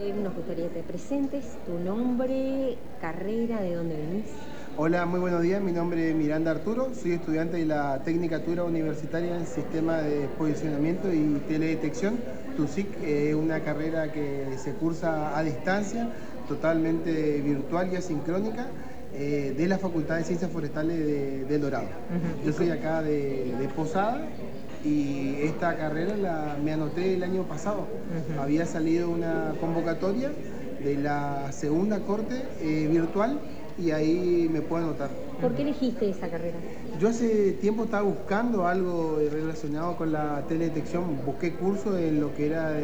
Nos gustaría que te presentes tu nombre, carrera, de dónde venís. Hola, muy buenos días. Mi nombre es Miranda Arturo. Soy estudiante de la Tecnicatura Universitaria en Sistema de Posicionamiento y Teledetección, TUSIC, una carrera que se cursa a distancia, totalmente virtual y asincrónica, de la Facultad de Ciencias Forestales de El Dorado. Ujú. Yo soy acá de Posada y esta carrera me anoté el año pasado. Ujú. Había salido una convocatoria de la segunda corte virtual y ahí me puedo anotar. ¿Por qué elegiste esa carrera? Yo hace tiempo estaba buscando algo relacionado con la teledetección, busqué cursos en lo que era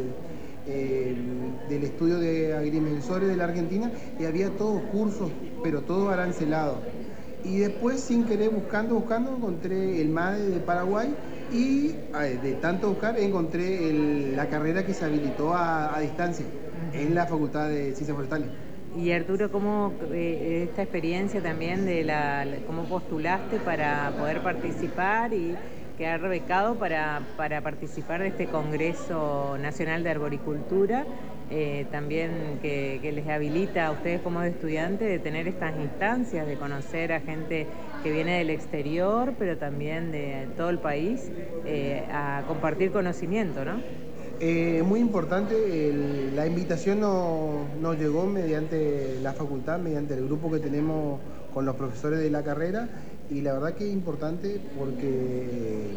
del estudio de agrimensores de la Argentina y había todos cursos, pero todo arancelado. Y después, sin querer, buscando, encontré el MADE de Paraguay y de tanto buscar encontré la carrera que se habilitó a distancia en la Facultad de Ciencias Forestales. Y Arturo, ¿cómo esta experiencia también de cómo postulaste para poder participar y quedar becado para participar de este Congreso Nacional de Arboricultura? También que les habilita a ustedes como estudiantes de tener estas instancias, de conocer a gente que viene del exterior, pero también de todo el país, a compartir conocimiento, ¿no? Muy importante, la invitación nos llegó mediante la facultad, mediante el grupo que tenemos con los profesores de la carrera, y la verdad que es importante porque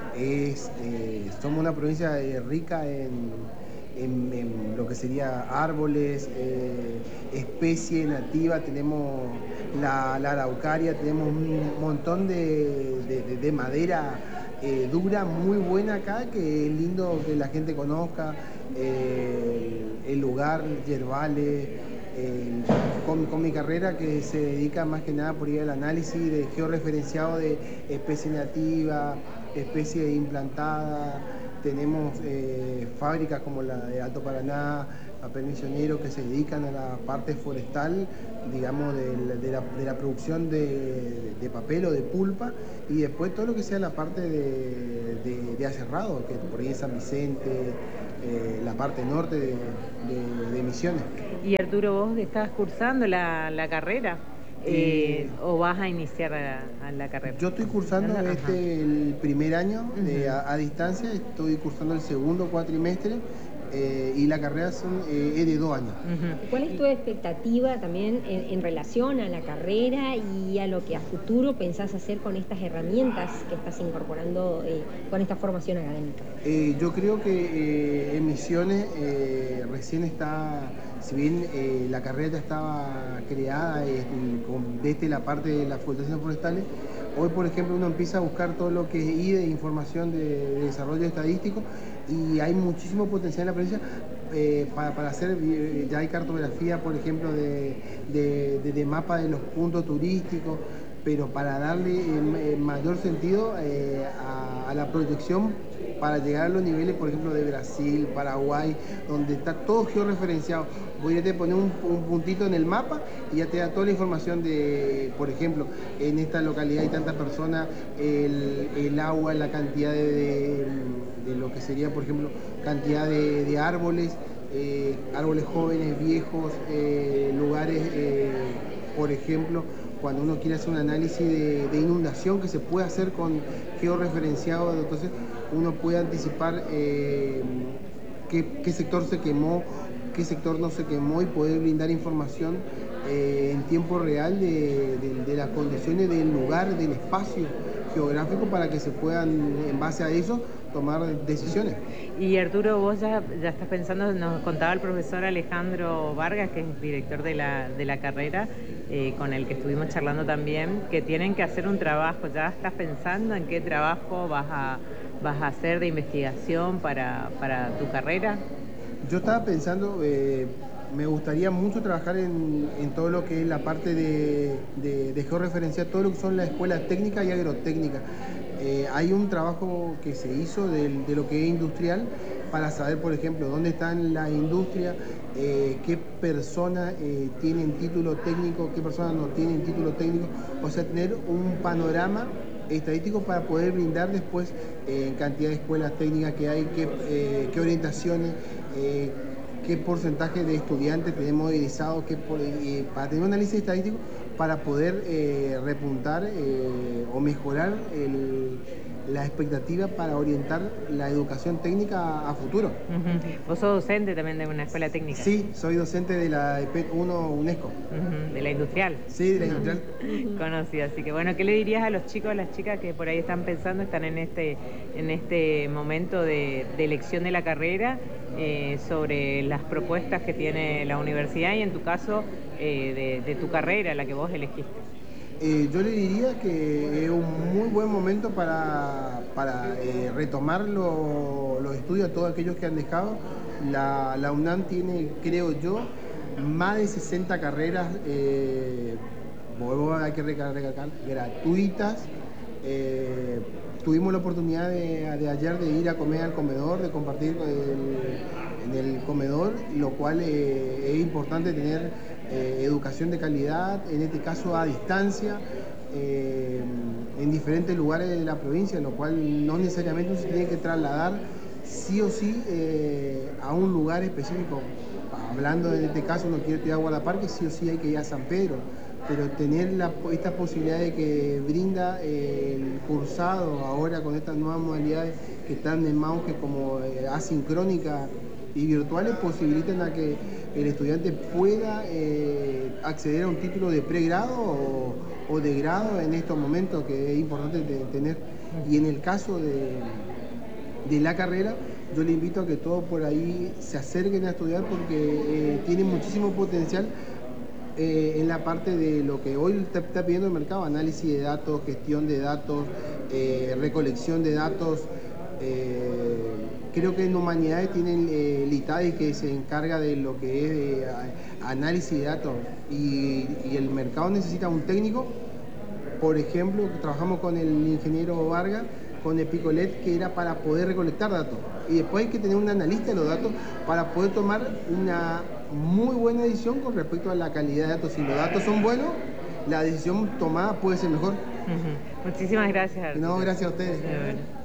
somos una provincia rica en lo que sería árboles, especie nativa, tenemos la araucaria, tenemos un montón de madera dura, muy buena acá, que es lindo que la gente conozca el lugar, yerbales. Con mi carrera, que se dedica más que nada por ir al análisis de georreferenciado de especie nativa, especie implantada. Tenemos fábricas como la de Alto Paraná, Papel Misionero, que se dedican a la parte forestal, digamos, de la producción de papel o de pulpa, y después todo lo que sea la parte de aserrado, que por ahí es San Vicente, la parte norte de Misiones. Y Arturo, ¿vos estás cursando la carrera o vas a iniciar a la carrera? Yo estoy cursando Ajá. el primer año a distancia, estoy cursando el segundo cuatrimestre, y la carrera es de 2 años. ¿Cuál es tu expectativa también en relación a la carrera y a lo que a futuro pensás hacer con estas herramientas que estás incorporando con esta formación académica? Yo creo que en Misiones recién está, si bien la carrera ya estaba creada desde la parte de las explotaciones forestales, hoy por ejemplo uno empieza a buscar todo lo que es IDE, información de desarrollo estadístico, y hay muchísimo potencial en la provincia para hacer, ya hay cartografía por ejemplo de mapa de los puntos turísticos, pero para darle mayor sentido a la proyección para llegar a los niveles, por ejemplo, de Brasil, Paraguay, donde está todo georreferenciado. Voy a te poner un puntito en el mapa y ya te da toda la información de, por ejemplo, en esta localidad hay tantas personas, el agua, la cantidad de lo que sería, por ejemplo, cantidad de árboles, árboles jóvenes, viejos, lugares, por ejemplo, cuando uno quiere hacer un análisis de inundación que se puede hacer con georreferenciado, entonces uno puede anticipar qué sector se quemó, qué sector no se quemó, y poder brindar información en tiempo real de las condiciones del lugar, del espacio geográfico, para que se puedan, en base a eso, tomar decisiones. Y Arturo, vos ya estás pensando, nos contaba el profesor Alejandro Vargas, que es director de la carrera, con el que estuvimos charlando también, que tienen que hacer un trabajo. ¿Ya estás pensando en qué trabajo vas a hacer de investigación para tu carrera? Yo estaba pensando, me gustaría mucho trabajar en todo lo que es la parte de georreferencia, todo lo que son las escuelas técnicas y agrotécnicas. Hay un trabajo que se hizo de lo que es industrial, para saber, por ejemplo, dónde están las industrias, qué personas tienen título técnico, qué personas no tienen título técnico, o sea, tener un panorama estadístico para poder brindar después cantidad de escuelas técnicas que hay, qué orientaciones, qué porcentaje de estudiantes tenemos egresados, para tener un análisis estadístico para poder repuntar o mejorar la expectativa para orientar la educación técnica a futuro. Vos sos docente también de una escuela técnica. Sí, soy docente de la EPET 1 UNESCO. De la industrial. Sí, de la industrial. Conocida, así que bueno, ¿qué le dirías a los chicos, a las chicas que por ahí están pensando, están en este momento de elección de la carrera, sobre las propuestas que tiene la universidad y en tu caso de tu carrera, la que vos elegiste? Yo le diría que es un muy buen momento para retomar los estudios a todos aquellos que han dejado. La UNAM tiene, creo yo, más de 60 carreras, hay que recalcar, gratuitas. Tuvimos la oportunidad de ayer de ir a comer al comedor, de compartir en el comedor, lo cual es importante tener educación de calidad, en este caso a distancia, en diferentes lugares de la provincia, lo cual no necesariamente se tiene que trasladar sí o sí a un lugar específico. Hablando en este caso, no quiero estudiar a Guardaparque, sí o sí hay que ir a San Pedro, pero tener esta posibilidad de que brinda el cursado ahora con estas nuevas modalidades que están en auge como asincrónica y virtuales, posibilitan a que el estudiante pueda acceder a un título de pregrado o de grado en estos momentos, que es importante tener. Y en el caso de la carrera, yo le invito a que todos por ahí se acerquen a estudiar porque tiene muchísimo potencial en la parte de lo que hoy está pidiendo el mercado: análisis de datos, gestión de datos, recolección de datos. Creo que en Humanidades tienen el ITADI, que se encarga de lo que es análisis de datos, y el mercado necesita un técnico. Por ejemplo, trabajamos con el ingeniero Vargas, con Epicolet, que era para poder recolectar datos, y después hay que tener un analista de los datos para poder tomar una muy buena decisión con respecto a la calidad de datos. Si los datos son buenos, la decisión tomada puede ser mejor. Muchísimas gracias, Arturo. No, gracias a ustedes. Bueno.